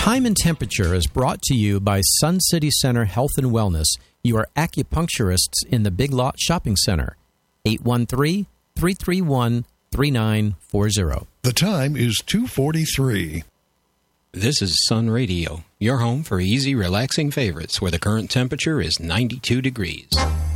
Time and Temperature is brought to you by Sun City Center Health and Wellness, your acupuncturists in the Big Lot Shopping Center. 813-331-3940. The time is 2:43. This is Sun Radio, your home for easy, relaxing favorites where the current temperature is 92 degrees.